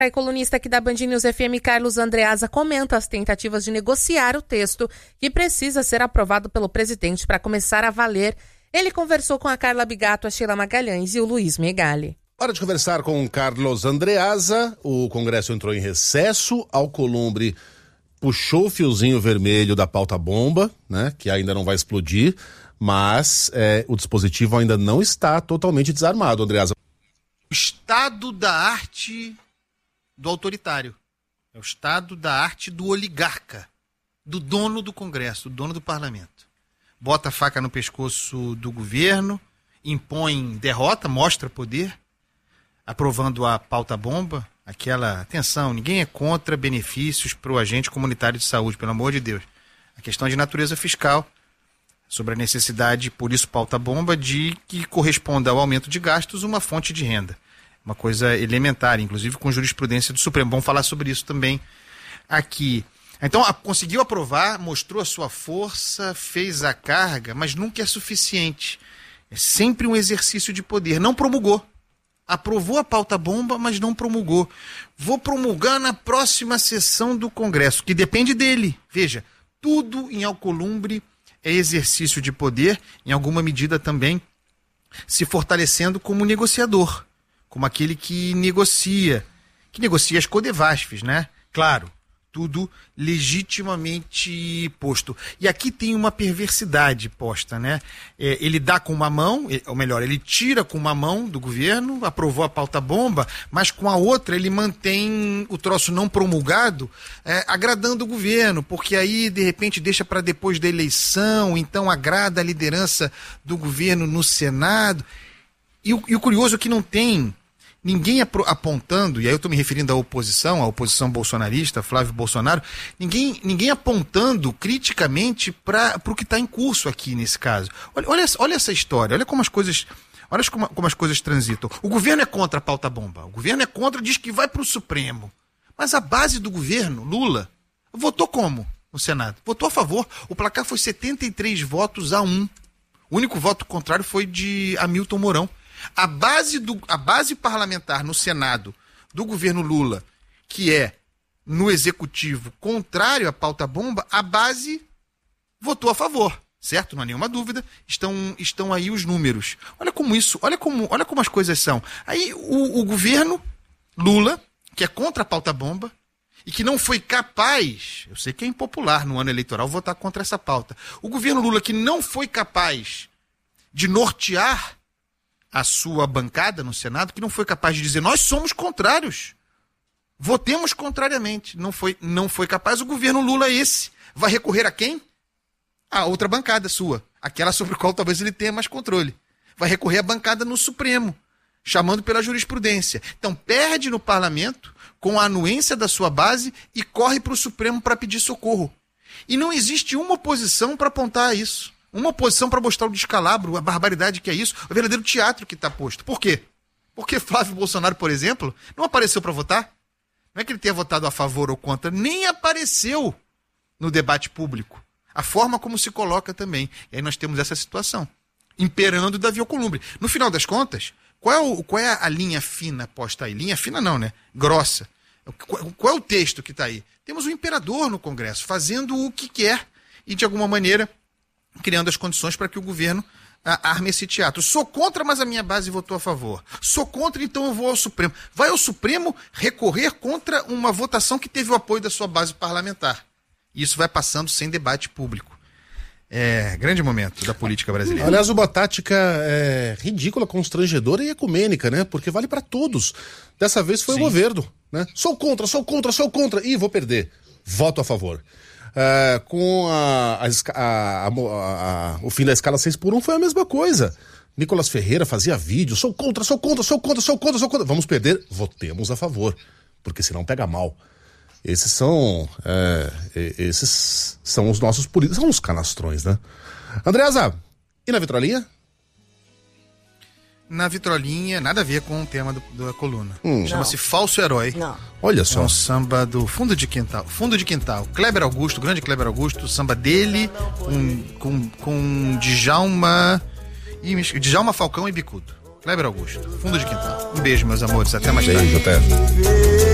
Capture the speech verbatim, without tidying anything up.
A colunista aqui da Band News F M, Carlos Andreasa, comenta as tentativas de negociar o texto que precisa ser aprovado pelo presidente para começar a valer. Ele conversou com a Carla Bigato, a Sheila Magalhães e o Luiz Megali. Hora de conversar com Carlos Andreasa. O Congresso entrou em recesso, Alcolumbre puxou o fiozinho vermelho da pauta bomba, né, que ainda não vai explodir, mas é, o dispositivo ainda não está totalmente desarmado, Andreasa. O estado da arte do autoritário. É o estado da arte do oligarca, do dono do Congresso, do dono do parlamento. Bota a faca no pescoço do governo, impõe derrota, mostra poder, aprovando a pauta bomba, aquela, atenção, ninguém é contra benefícios para o agente comunitário de saúde, pelo amor de Deus. A questão é de natureza fiscal, sobre a necessidade, por isso pauta bomba, de que corresponda ao aumento de gastos uma fonte de renda. Uma coisa elementar, inclusive com jurisprudência do Supremo. Vamos falar sobre isso também aqui. Então, a, conseguiu aprovar, mostrou a sua força, fez a carga, mas nunca é suficiente. É sempre um exercício de poder. Não promulgou. Aprovou a pauta bomba, mas não promulgou. Vou promulgar na próxima sessão do Congresso, que depende dele. Veja, tudo em Alcolumbre é exercício de poder, em alguma medida também se fortalecendo como negociador, como aquele que negocia, que negocia as Codevasfs, né? Claro, tudo legitimamente posto. E aqui tem uma perversidade posta, né? É, ele dá com uma mão, ou melhor, ele tira com uma mão do governo, aprovou a pauta bomba, mas com a outra ele mantém o troço não promulgado, é, agradando o governo, porque aí de repente deixa para depois da eleição, então agrada a liderança do governo no Senado. E o, e o curioso é que não tem ninguém apontando, e aí eu estou me referindo à oposição, à oposição bolsonarista, Flávio Bolsonaro, ninguém, ninguém apontando criticamente para o que está em curso aqui nesse caso. Olha, olha, olha essa história, olha como as coisas, olha como, como as coisas transitam. O governo é contra a pauta bomba, o governo é contra, diz que vai para o Supremo. Mas a base do governo, Lula, votou como no Senado? Votou a favor. O placar foi setenta e três votos a um. O único voto contrário foi de Hamilton Mourão. A base, do, a base parlamentar no Senado do governo Lula, que é no executivo contrário à pauta bomba, a base votou a favor, certo? Não há nenhuma dúvida, estão, estão aí os números. Olha como isso, olha como, olha como as coisas são. Aí o, o governo Lula, que é contra a pauta bomba, e que não foi capaz, eu sei que é impopular no ano eleitoral votar contra essa pauta, o governo Lula que não foi capaz de nortear a sua bancada no Senado, que não foi capaz de dizer, nós somos contrários, votemos contrariamente, não foi, não foi capaz, o governo Lula esse vai recorrer a quem? A outra bancada sua, aquela sobre a qual talvez ele tenha mais controle, vai recorrer à bancada no Supremo, chamando pela jurisprudência. Então perde no parlamento, com a anuência da sua base, e corre para o Supremo para pedir socorro. E não existe uma oposição para apontar isso. Uma oposição para mostrar o descalabro, a barbaridade que é isso, o verdadeiro teatro que está posto. Por quê? Porque Flávio Bolsonaro, por exemplo, não apareceu para votar. Não é que ele tenha votado a favor ou contra, nem apareceu no debate público. A forma como se coloca também. E aí nós temos essa situação, imperando Davi Alcolumbre. No final das contas, qual é, o, qual é a linha fina posta aí? Linha fina não, né? Grossa. Qual, qual é o texto que está aí? Temos o imperador no Congresso, fazendo o que quer e, de alguma maneira, criando as condições para que o governo ah, arme esse teatro. Sou contra, mas a minha base votou a favor. Sou contra, então eu vou ao Supremo. Vai ao Supremo recorrer contra uma votação que teve o apoio da sua base parlamentar. E isso vai passando sem debate público. É, grande momento da política brasileira. Aliás, uma tática é, ridícula, constrangedora e ecumênica, né? Porque vale para todos. Dessa vez foi Sim. o governo, né? Sou contra, sou contra, sou contra. Ih, vou perder. Voto a favor. Uh, com a, a, a, a, a, o fim da escala seis por um foi a mesma coisa. Nicolas Ferreira fazia vídeo, sou contra, sou contra, sou contra, sou contra, sou contra. Vamos perder, votemos a favor, porque senão pega mal. Esses são é, esses são os nossos políticos, são os canastrões, né? Andreasa, e na vitrolinha? Na vitrolinha, nada a ver com o tema do, da coluna. Hum. Chama-se Falso Herói. Não. Olha só. É um samba do Fundo de Quintal. Fundo de Quintal. Kleber Augusto, grande Kleber Augusto, samba dele com, com, com Djalma, Djalma Falcão e Bicudo. Kleber Augusto, Fundo de Quintal. Um beijo, meus amores. Até mais tarde. Beijo, até.